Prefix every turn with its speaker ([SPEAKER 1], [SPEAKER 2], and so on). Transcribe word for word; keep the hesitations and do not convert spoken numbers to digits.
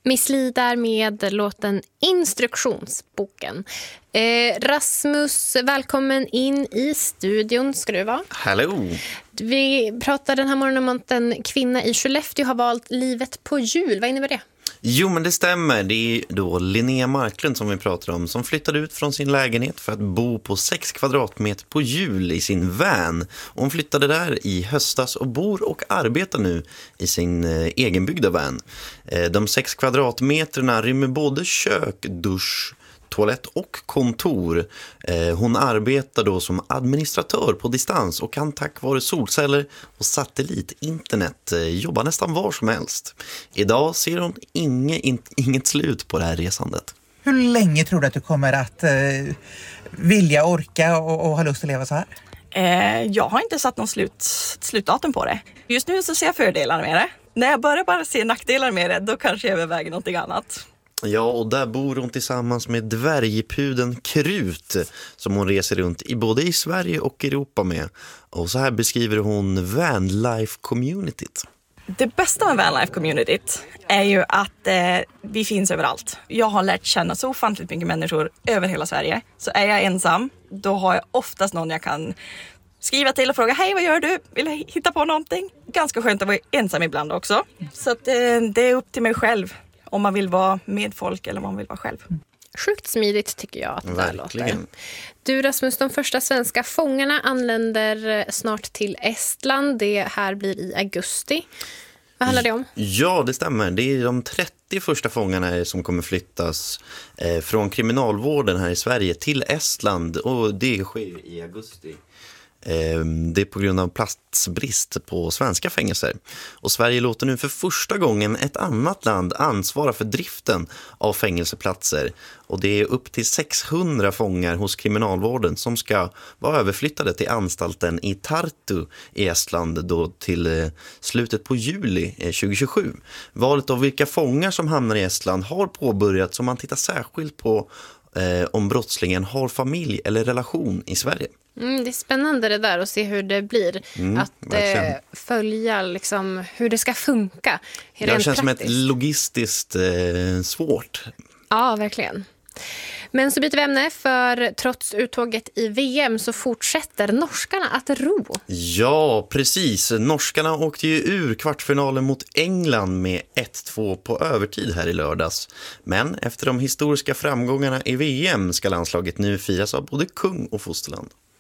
[SPEAKER 1] Miss Li där med låten Instruktionsboken. Eh, Rasmus, välkommen in i studion ska du vara.
[SPEAKER 2] Hallå!
[SPEAKER 1] Vi pratar den här morgonen om att en kvinna i Skellefteå har valt livet på jul. Vad innebär det?
[SPEAKER 2] Jo, men det stämmer. Det är då Linnea Marklund som vi pratar om som flyttade ut från sin lägenhet för att bo på sex kvadratmeter på jul i sin van. Hon flyttade där i höstas och bor och arbetar nu i sin eh, egenbyggda van. Eh, de sex kvadratmeterna rymmer både kök, dusch, toalett och kontor. Eh, hon arbetar då som administratör på distans och kan tack vare solceller och satellitinternet eh, jobba nästan var som helst. Idag ser hon inge, in, inget slut på det här resandet.
[SPEAKER 3] Hur länge tror du att du kommer att eh, vilja, orka och, och ha lust att leva så här?
[SPEAKER 4] Eh, jag har inte satt någon slut, slutdatum på det. Just nu så ser jag fördelar med det. När jag börjar bara se nackdelar med det, då kanske jag överväger någonting annat.
[SPEAKER 2] Ja, och där bor hon tillsammans med dvärgpuden Krut som hon reser runt i både i Sverige och Europa med. Och så här beskriver hon vanlife-communityt.
[SPEAKER 4] Det bästa med vanlife-communityt är ju att eh, vi finns överallt. Jag har lärt känna så ofantligt mycket människor över hela Sverige. Så är jag ensam, då har jag oftast någon jag kan skriva till och fråga: hej, vad gör du? Vill jag hitta på någonting? Ganska skönt att vara ensam ibland också. Så att, eh, det är upp till mig själv. Om man vill vara med folk eller om man vill vara själv.
[SPEAKER 1] Sjukt smidigt tycker jag att det där
[SPEAKER 2] Verkligen.
[SPEAKER 1] låter. Du Rasmus, de första svenska fångarna anländer snart till Estland. Det här blir i augusti. Vad handlar det om?
[SPEAKER 2] Ja, det stämmer. Det är de trettio första fångarna som kommer flyttas eh, från kriminalvården här i Sverige till Estland. Och det sker i augusti. Det är på grund av platsbrist på svenska fängelser. Och Sverige låter nu för första gången ett annat land ansvara för driften av fängelseplatser. Och det är upp till sexhundra fångar hos kriminalvården som ska vara överflyttade till anstalten i Tartu i Estland då till slutet på juli tjugohundratjugosju. Valet av vilka fångar som hamnar i Estland har påbörjats om man tittar särskilt på eh, om brottslingen har familj eller relation i Sverige.
[SPEAKER 1] Mm, det är spännande det där att se hur det blir.
[SPEAKER 2] Mm,
[SPEAKER 1] att eh, följa liksom, hur det ska funka.
[SPEAKER 2] Det känns praktiskt som ett logistiskt eh, svårt.
[SPEAKER 1] Ja, verkligen. Men så byter vi ämne, för trots uttåget i V M så fortsätter norskarna att ro. Ja,
[SPEAKER 2] precis. Norskarna åkte ju ur kvartsfinalen mot England med ett två på övertid här i lördags. Men efter de historiska framgångarna i V M ska landslaget nu firas av både kung och fosterland.